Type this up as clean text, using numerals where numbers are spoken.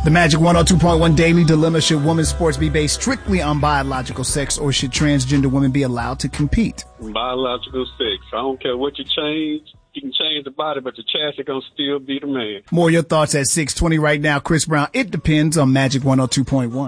The Magic 102.1 Daily Dilemma. Should women's sports be based strictly on biological sex, or should transgender women be allowed to compete? Biological sex. I don't care what you change. You can change the body, but the chassis going to still be the man. More of your thoughts at 6:20 right now. Chris Brown, It Depends on Magic 102.1.